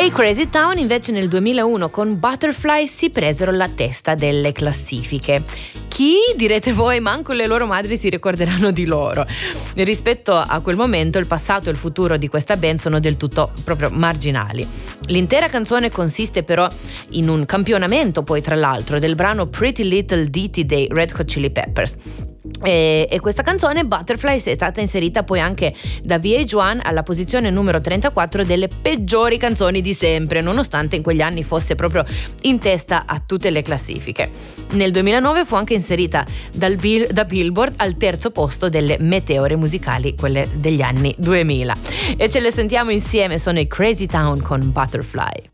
E i Crazy Town invece nel 2001 con Butterfly si presero la testa delle classifiche. Chi, direte voi, manco le loro madri si ricorderanno di loro. Rispetto a quel momento il passato e il futuro di questa band sono del tutto proprio marginali. L'intera canzone consiste però in un campionamento, poi tra l'altro, del brano Pretty Little Ditty dei Red Hot Chili Peppers. E questa canzone Butterfly è stata inserita poi anche da VH1 alla posizione numero 34 delle peggiori canzoni di sempre, nonostante in quegli anni fosse proprio in testa a tutte le classifiche. Nel 2009 fu anche inserita da Billboard al terzo posto delle meteore musicali, quelle degli anni 2000. E ce le sentiamo insieme, sono i Crazy Town con Butterfly.